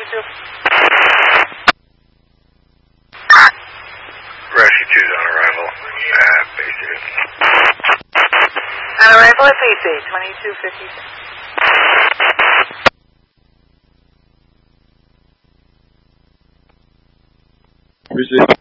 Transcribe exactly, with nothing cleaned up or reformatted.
twenty-two. Rescue two's on arrival at base two. On arrival at base eight, twenty-two fifty-six. Received.